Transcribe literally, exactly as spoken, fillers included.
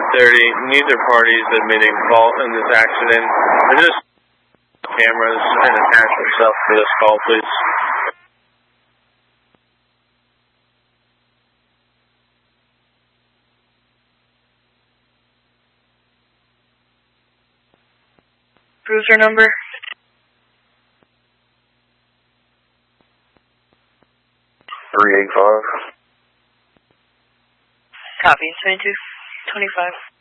thirty, neither party is admitting fault in this accident. There's just cameras and attachment stuff for this call, please. Cruiser number? three eight five. Copy, twenty-two twenty-five.